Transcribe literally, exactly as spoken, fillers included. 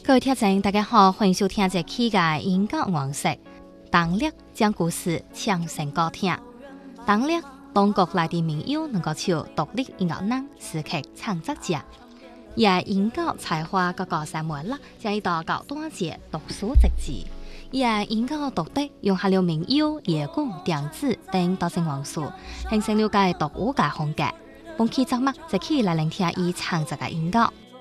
各位听众，大家好，欢迎收听这期嘅音乐王室。当日将故事唱成歌听。当日中国内地民谣能够唱独立音乐人、词曲创作者，也音乐才华个高山门啦，将一道高端节读书直字。也音乐独特，用下了民谣、野歌、电子等多种元素，形成了个独有嘅风格。本期节目就可以来聆听伊创作嘅音乐。